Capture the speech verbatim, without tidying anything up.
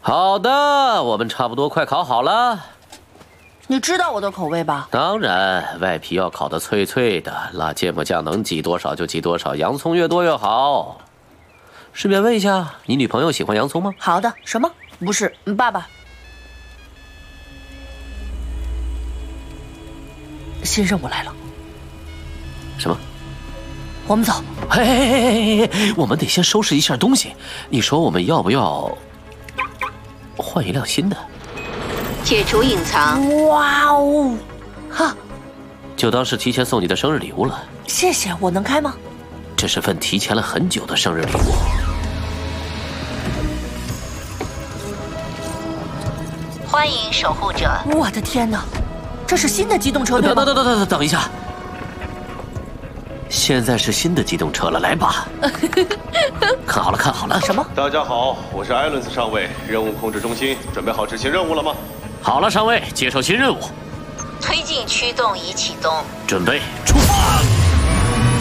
好的，我们差不多快烤好了。 你知道我的口味吧？ 当然，外皮要烤得脆脆的，辣芥末酱能挤多少就挤多少，洋葱越多越好。顺便问一下，你女朋友喜欢洋葱吗？ 好的，什么？不是，爸爸。新任务来了。 什么？ 我们走。 嘿嘿嘿嘿嘿，我们得先收拾一下东西。你说我们要不要换一辆新的？ 解除隐藏。 哇哦！哈， 就当是提前送你的生日礼物了。 谢谢，我能开吗？ 这是份提前了很久的生日礼物。 欢迎守护者。 我的天哪，这是新的机动车对吗？ 等等等等等等一下，现在是新的机动车了，来吧。看好了，看好了。 什么？ 大家好，我是艾伦斯上尉，任务控制中心，准备好执行任务了吗？ 好了，上尉，接受新任务。 推进驱动已启动， 准备出发。